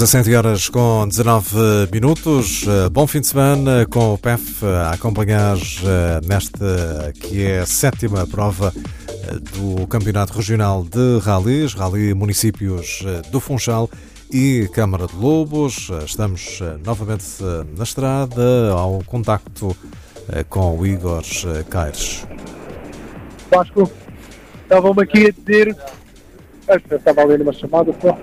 17 horas com 19 minutos. Bom fim de semana com o PEF a acompanhar nesta que é a 7ª prova do Campeonato Regional de Rallys, Rally Municípios do Funchal e Câmara de Lobos. Estamos novamente na estrada ao contacto com o Igor Caires. Vasco, estavam-me aqui a dizer... Eu estava a ler uma chamada só.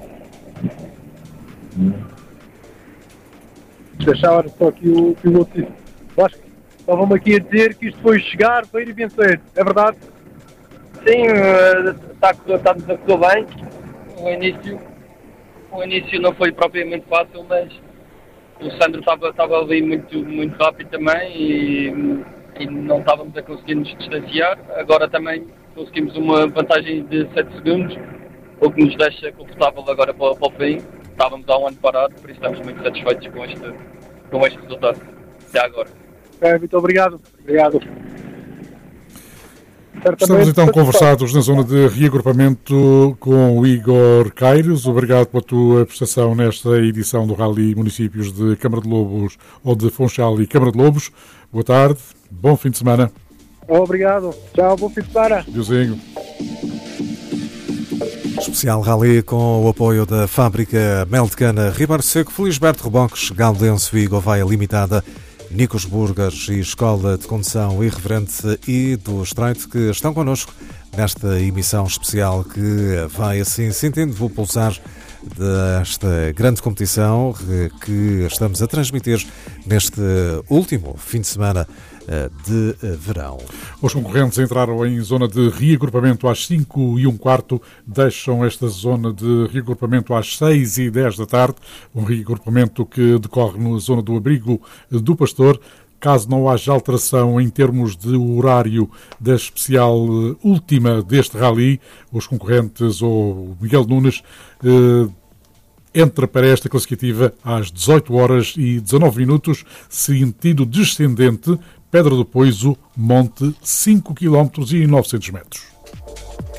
Deixava só aqui o piloto. Vasco, estavam-me aqui a dizer que isto foi chegar para ir e vencer. É verdade? Sim, está-nos a correr bem. O início não foi propriamente fácil, mas o Sandro estava ali muito rápido também e não estávamos a conseguir nos distanciar. Agora também conseguimos uma vantagem de 7 segundos, o que nos deixa confortável agora para o fim. Estávamos há um ano parado, por isso estamos muito satisfeitos com este resultado, até agora. Ok, muito obrigado. Estamos então conversados na zona de reagrupamento com o Igor Caires. Obrigado pela tua prestação nesta edição do Rally Municípios de Câmara de Lobos ou de Funchal e Câmara de Lobos. Boa tarde, bom fim de semana. Obrigado, tchau, bom fim de semana. Deusinho. Especial Rally com o apoio da Fábrica Mel de Cana Ribeiro Seco, Felisberto Reboques, Galdense e Gouveia Limitada, Nicos Burgers e Escola de Condução Irreverente e do Streit, que estão connosco nesta emissão especial que vai assim sentindo o pulsar desta grande competição que estamos a transmitir neste último fim de semana de verão. Os concorrentes entraram em zona de reagrupamento às 5h15, deixam esta zona de reagrupamento às 6h10 da tarde, um reagrupamento que decorre na zona do abrigo do Pastor. Caso não haja alteração em termos de horário da especial última deste rally, os concorrentes ou Miguel Nunes entra para esta classificativa às 18h19, sentido descendente, Pedra do Poiso, Monte, 5 km e 900 metros.